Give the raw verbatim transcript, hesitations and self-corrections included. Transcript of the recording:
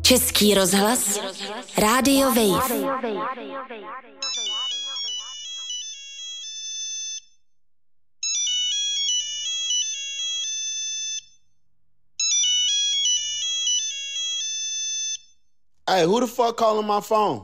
Český rozhlas, Rádio Wave. Hey, who the fuck calling my phone?